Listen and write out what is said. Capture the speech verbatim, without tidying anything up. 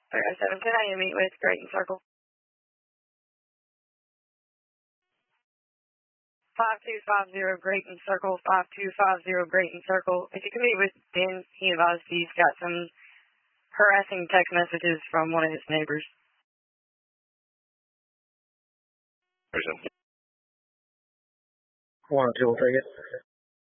three oh seven, can I meet with Grayton Circle? five two five zero Grayton Circle, five two five zero Grayton Circle. If you can meet with Ben, he advised he's got some harassing text messages from one of his neighbors. One, two, three.